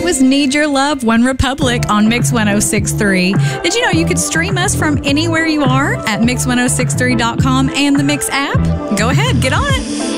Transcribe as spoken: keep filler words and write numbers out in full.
was Need Your Love, One Republic on Mix ten sixty-three. Did you know you could stream us from anywhere you are at mix ten sixty-three dot com and the Mix app? Go ahead, get on it.